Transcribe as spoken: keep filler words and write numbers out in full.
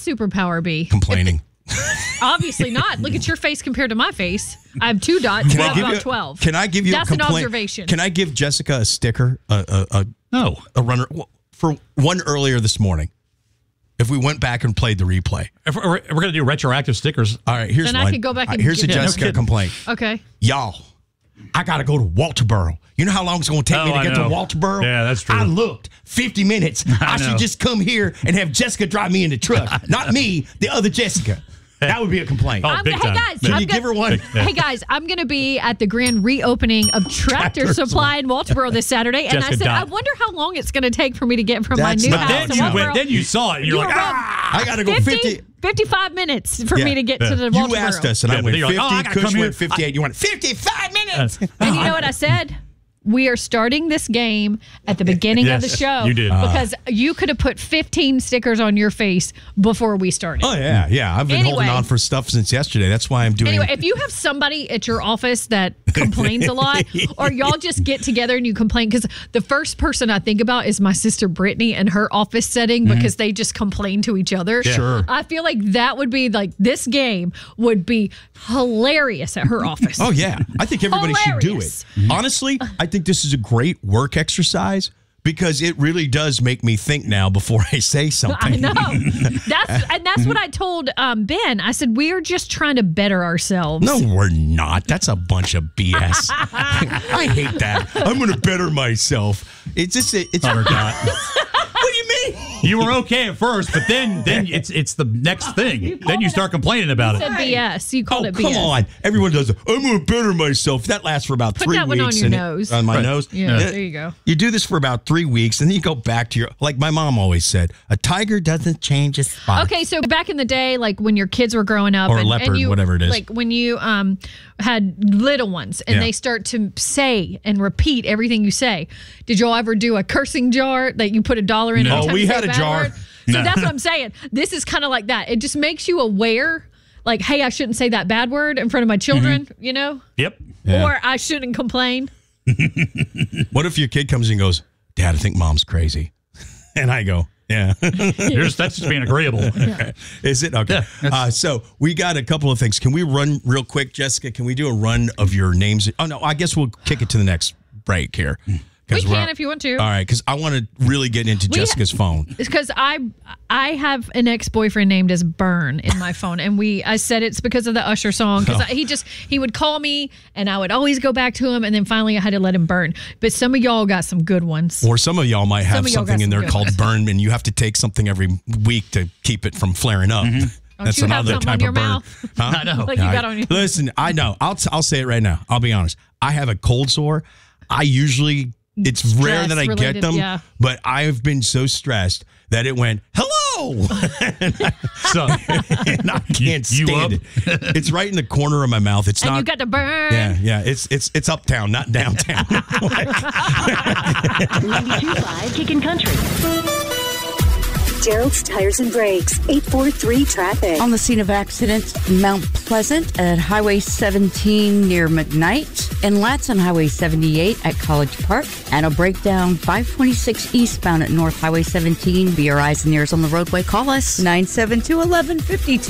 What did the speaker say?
superpower be? Complaining. Obviously not. Look at your face compared to my face. I have two dots. Can You I have give about you, twelve. Can I give you That's a an complaint? observation. Can I give Jessica a sticker? A, a, a, no. A runner for one earlier this morning. If we went back and played the replay. If we're, we're going to do retroactive stickers. All right, here's Then I one. could go back and Here's a get- Yeah, no Jessica kidding. complaint. Okay. Y'all, I got to go to Walterboro. You know how long it's going to take Oh, me to I get know. to Walterboro? Yeah, that's true. I looked. fifty minutes. I, I should know. just come here and have Jessica drive me in the truck. Not me, the other Jessica. That would be a complaint. Oh, I'm, big hey time. guys, Can I'm you gonna, give her one? Hey guys, I'm going to be at the grand reopening of Tractor, Tractor Supply in Walterboro this Saturday, and I Jessica said, Dot. I wonder how long it's going to take for me to get from That's my new not house how Then to you, Walterboro. went, then you saw it. And you're You like, were ah. I got to go fifty, fifty. fifty-five minutes for Yeah. me to get to the You Walterboro. asked us, and Yeah, I but went then you're fifty. like, oh, I gotta Kush come here. went fifty-eight. You went fifty-five minutes. And you know what I said? We are starting this game at the beginning Yes, of the show. you did. Because you could have put fifteen stickers on your face before we started. Oh, yeah, yeah. I've been Anyway. holding on for stuff since yesterday. That's why I'm doing Anyway, if you have somebody at your office that complains a lot, or y'all just get together and you complain, because the first person I think about is my sister Brittany and her office setting, because they just complain to each other. Sure. I feel like that would be like, this game would be hilarious at her office. Oh, yeah. I think everybody should do it. Hilarious. Honestly, I think this is a great work exercise because it really does make me think now before I say something. I know. That's and that's what I told um, Ben. I said, we are just trying to better ourselves. No, we're not. That's a bunch of B S. I hate that. I'm going to better myself. It's just, it's. I forgot. What do you mean? You were okay at first, but then then it's it's the next thing. Then you start complaining about You it. said B S. You called Oh, it B S. come on. Everyone does it. I'm going to better myself. That lasts for about Put three that one weeks. on your and it- nose. on my Right. nose? Yeah, there you go. You do this for about three weeks, and then you go back to your, like my mom always said, a tiger doesn't change its spot. Okay, so back in the day, like when your kids were growing up, Or and, leopard, and you, whatever it is. like when you um had little ones, and Yeah. they start to say and repeat everything you say. Did y'all ever do a cursing jar that you put a dollar in? No. every Oh, time we you say had a bad jar. word? So No. that's what I'm saying. This is kind of like that. It just makes you aware, like, hey, I shouldn't say that bad word in front of my children, you know, Yep. Yeah. or I shouldn't complain. What if your kid comes and goes, Dad, I think mom's crazy? And I go, yeah. You're just, that's just being agreeable. Is it? Okay. Yeah, that's- uh, so we got a couple of things. Can we run real quick, Jessica? Can we do a run of your names? Oh, no, I guess we'll kick it to the next break here. We 'Cause we're- can if you want to. All right, because I want to really get into We- Jessica's phone. It's because I I have an ex boyfriend named as Burn in my phone, and we I said it's because of the Usher song, because Oh. he just he would call me and I would always go back to him, and then finally I had to let him burn. But some of y'all got some good ones. Or some of y'all might have of y'all got something in some there good called ones. burn, and you have to take something every week to keep it from flaring up. That's you have another something type on your of burn. mouth? Huh? I know. Like you got on your Listen, I know. I'll t- I'll say it right now. I'll be honest. I have a cold sore. I usually it's rare that I get Stress-related, them, yeah. but I've been so stressed that it went hello, So and I can't You stand up? it. It's right in the corner of my mouth. It's and not. you got to burn. yeah, yeah. It's it's it's uptown, not downtown. ninety-two point five Kickin' Country. Gerald's Tires and Brakes, eight four three traffic. On the scene of accident, Mount Pleasant at Highway seventeen near McKnight, and Latson Highway seventy-eight at College Park, and a breakdown five twenty-six eastbound at North Highway seventeen. Be your eyes and ears on the roadway. Call us nine seven two, one one five two.